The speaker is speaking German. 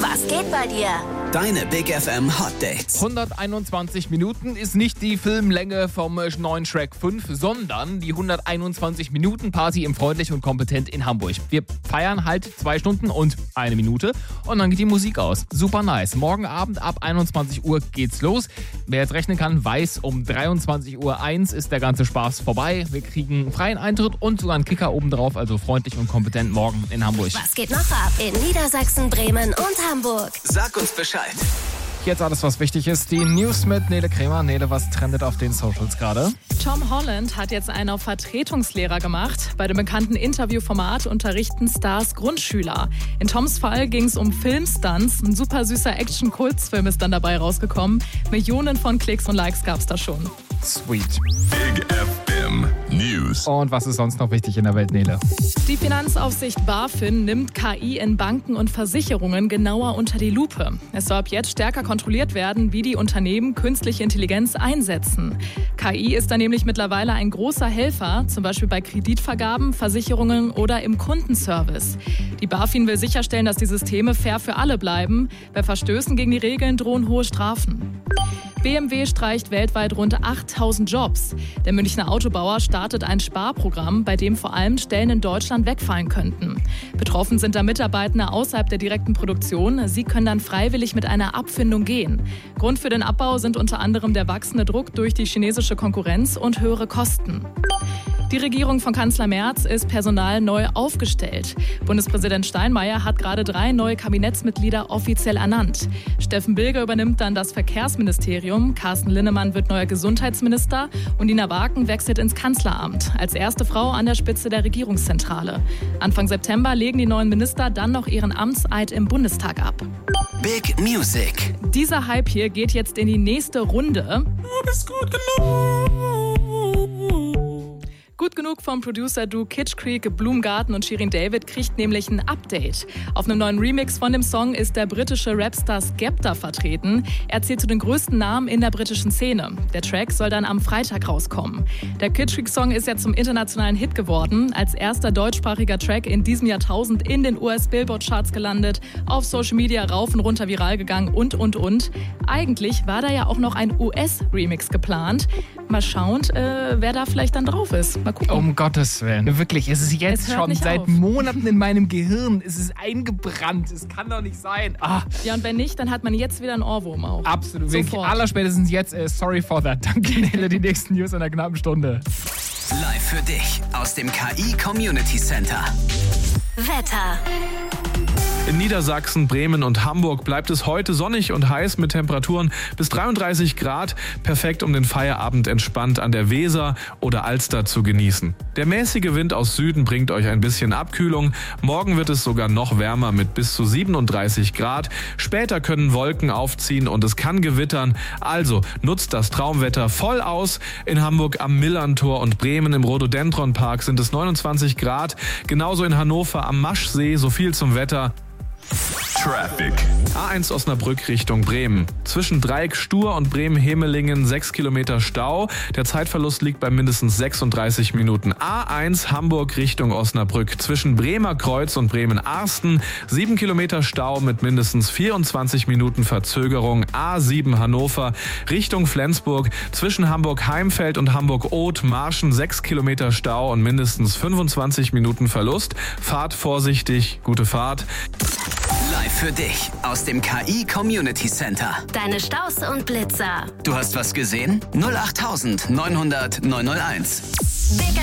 Was geht bei dir? Deine Big FM Hot Dates. 121 Minuten ist nicht die Filmlänge vom neuen Shrek 5, sondern die 121 Minuten Party im Freundlich und Kompetent in Hamburg. Wir feiern halt 2 Stunden und 1 Minute und dann geht die Musik aus. Super nice. Morgen Abend ab 21 Uhr geht's los. Wer jetzt rechnen kann, weiß, um 23:01 Uhr ist der ganze Spaß vorbei. Wir kriegen freien Eintritt und sogar einen Kicker obendrauf, also freundlich und kompetent morgen in Hamburg. Was geht noch ab in Niedersachsen, Bremen und Hamburg? Sag uns Bescheid. Jetzt alles, was wichtig ist. Die News mit Nele Kremer. Nele, was trendet auf den Socials gerade? Tom Holland hat jetzt einen auf Vertretungslehrer gemacht. Bei dem bekannten Interviewformat unterrichten Stars Grundschüler. In Toms Fall ging es um Filmstunts. Ein super süßer Action-Kultsfilm ist dann dabei rausgekommen. Millionen von Klicks und Likes gab's da schon. Sweet. Big FM News. Und was ist sonst noch wichtig in der Welt, Nele? Die Finanzaufsicht BaFin nimmt KI in Banken und Versicherungen genauer unter die Lupe. Es soll ab jetzt stärker kontrolliert werden, wie die Unternehmen künstliche Intelligenz einsetzen. KI ist da nämlich mittlerweile ein großer Helfer, zum Beispiel bei Kreditvergaben, Versicherungen oder im Kundenservice. Die BaFin will sicherstellen, dass die Systeme fair für alle bleiben. Bei Verstößen gegen die Regeln drohen hohe Strafen. BMW streicht weltweit rund 8.000 Jobs. Der Münchner Autobauer startet ein Sparprogramm, bei dem vor allem Stellen in Deutschland wegfallen könnten. Betroffen sind da Mitarbeitende außerhalb der direkten Produktion. Sie können dann freiwillig mit einer Abfindung gehen. Grund für den Abbau sind unter anderem der wachsende Druck durch die chinesische Konkurrenz und höhere Kosten. Die Regierung von Kanzler Merz ist personal neu aufgestellt. Bundespräsident Steinmeier hat gerade 3 neue Kabinettsmitglieder offiziell ernannt. Steffen Bilger übernimmt dann das Verkehrsministerium, Carsten Linnemann wird neuer Gesundheitsminister und Nina Waken wechselt ins Kanzleramt, als erste Frau an der Spitze der Regierungszentrale. Anfang September legen die neuen Minister dann noch ihren Amtseid im Bundestag ab. Big Music. Dieser Hype hier geht jetzt in die nächste Runde. Du bist gut genug. Gut genug vom Producer-Duo Kitsch Creek, Bloomgarden und Shirin David kriegt nämlich ein Update. Auf einem neuen Remix von dem Song ist der britische Rapstar Skepta vertreten. Er zählt zu den größten Namen in der britischen Szene. Der Track soll dann am Freitag rauskommen. Der Kitsch Creek-Song ist ja zum internationalen Hit geworden. Als erster deutschsprachiger Track in diesem Jahrtausend in den US-Billboard-Charts gelandet, auf Social Media rauf und runter viral gegangen und. Eigentlich war da ja auch noch ein US-Remix geplant. Mal schauen, wer da vielleicht dann drauf ist. Mal gucken. Um Gottes Willen. Wirklich, es ist jetzt Es hört schon nicht seit auf. Monaten in meinem Gehirn. Es ist eingebrannt. Es kann doch nicht sein. Ja, und wenn nicht, dann hat man jetzt wieder einen Ohrwurm auch. Absolut. Wirklich, Sofort. allerspätestens jetzt. Sorry for that. Danke, Nele. Die nächsten News in einer knappen Stunde. Live für dich aus dem KI Community Center. Wetter. In Niedersachsen, Bremen und Hamburg bleibt es heute sonnig und heiß mit Temperaturen bis 33 Grad. Perfekt, um den Feierabend entspannt an der Weser oder Alster zu genießen. Der mäßige Wind aus Süden bringt euch ein bisschen Abkühlung. Morgen wird es sogar noch wärmer mit bis zu 37 Grad. Später können Wolken aufziehen und es kann gewittern. Also nutzt das Traumwetter voll aus. In Hamburg am Millerntor und Bremen im Rhododendron-Park sind es 29 Grad. Genauso in Hannover am Maschsee, so viel zum Wetter. Traffic. A1 Osnabrück Richtung Bremen. Zwischen Dreieck Stur und Bremen-Hemelingen 6 Kilometer Stau. Der Zeitverlust liegt bei mindestens 36 Minuten. A1 Hamburg Richtung Osnabrück. Zwischen Bremer Kreuz und Bremen-Arsten 7 Kilometer Stau mit mindestens 24 Minuten Verzögerung. A7 Hannover Richtung Flensburg. Zwischen Hamburg-Heimfeld und Hamburg-Oth-Marschen 6 Kilometer Stau und mindestens 25 Minuten Verlust. Fahrt vorsichtig, gute Fahrt. Live für dich aus dem KI Community Center. Deine Staus und Blitzer. Du hast was gesehen? 08900 901. Big